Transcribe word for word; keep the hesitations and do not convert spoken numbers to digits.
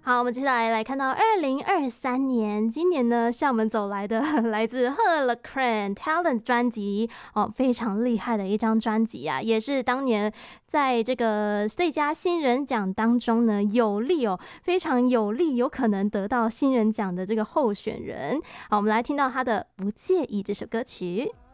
好，我们接下来来看到二零二三年，今年呢向我们走来的来自 Hurricane Talent 专辑哦，非常厉害的一张专辑啊，也是当年在这个最佳新人奖当中呢有力哦，非常有力，有可能得到新人奖的这个候选人。好，我们来听到他的《不介意》这首歌曲。